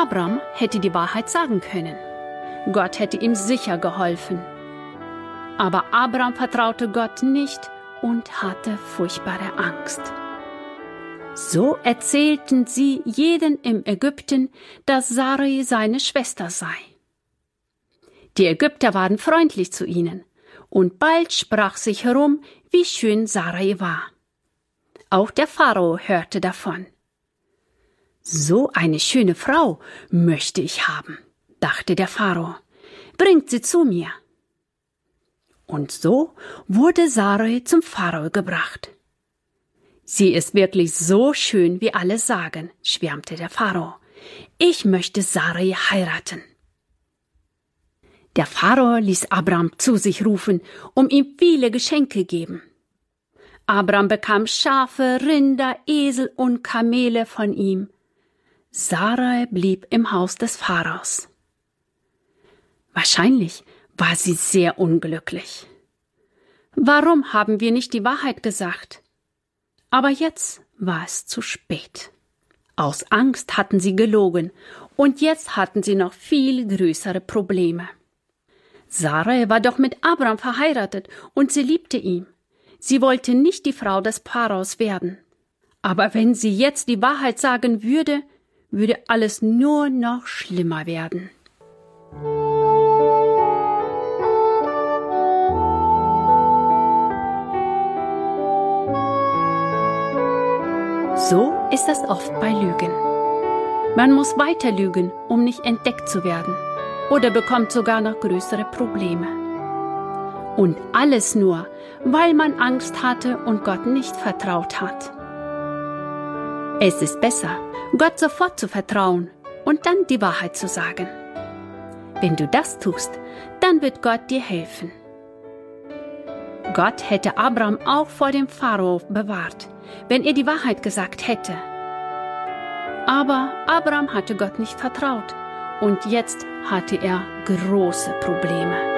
Abram hätte die Wahrheit sagen können. Gott hätte ihm sicher geholfen. Aber Abram vertraute Gott nicht und hatte furchtbare Angst. So erzählten sie jeden im Ägypten, dass Sarai seine Schwester sei. Die Ägypter waren freundlich zu ihnen, und bald sprach sich herum, wie schön Sarai war. Auch der Pharao hörte davon. So eine schöne Frau möchte ich haben, dachte der Pharao. Bringt sie zu mir. Und so wurde Sarai zum Pharao gebracht. Sie ist wirklich so schön, wie alle sagen, schwärmte der Pharao. Ich möchte Sarai heiraten. Der Pharao ließ Abram zu sich rufen, um ihm viele Geschenke geben. Abram bekam Schafe, Rinder, Esel und Kamele von ihm. Sarai blieb im Haus des Pharaos. Wahrscheinlich war sie sehr unglücklich. Warum haben wir nicht die Wahrheit gesagt? Aber jetzt war es zu spät. Aus Angst hatten sie gelogen, und jetzt hatten sie noch viel größere Probleme. Sarai war doch mit Abram verheiratet und sie liebte ihn. Sie wollte nicht die Frau des Pharaos werden. Aber wenn sie jetzt die Wahrheit sagen würde, würde alles nur noch schlimmer werden. So ist es oft bei Lügen. Man muss weiter lügen, um nicht entdeckt zu werden, oder bekommt sogar noch größere Probleme. Und alles nur, weil man Angst hatte und Gott nicht vertraut hat. Es ist besser, Gott sofort zu vertrauen und dann die Wahrheit zu sagen. Wenn du das tust, dann wird Gott dir helfen. Gott hätte Abram auch vor dem Pharao bewahrt, wenn er die Wahrheit gesagt hätte. Aber Abram hatte Gott nicht vertraut und jetzt hatte er große Probleme.